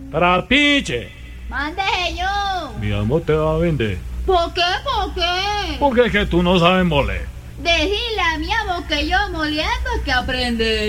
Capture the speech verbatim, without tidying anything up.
Trapiche. Mande yo. Mi amor te va a vender. ¿Por qué? ¿Por qué? Porque es que tú no sabes moler. Decirle a mi amor que yo moliendo es que aprende.